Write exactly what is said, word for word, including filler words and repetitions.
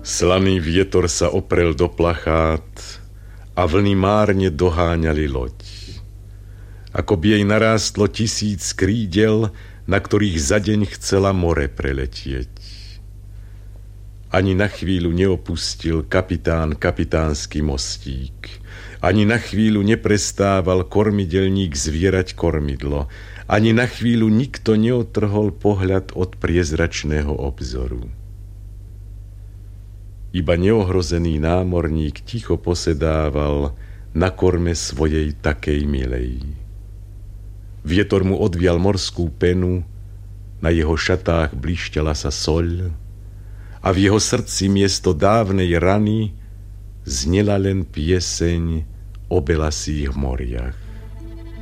Slaný vietor sa oprel do plachát a vlny márne doháňali loď. Ako by jej narástlo tisíc krídel, na ktorých za deň chcela more preletieť. Ani na chvíľu neopustil kapitán kapitánsky mostík. Ani na chvíľu neprestával kormidelník zvierať kormidlo. Ani na chvíľu nikto neotrhol pohľad od priezračného obzoru. Iba neohrozený námorník ticho posedával na korme svojej takej milej. Vietor mu odvial morskú penu, na jeho šatách blišťala sa soľ a v jeho srdci miesto dávnej rany znela len pieseň o belasých moriach.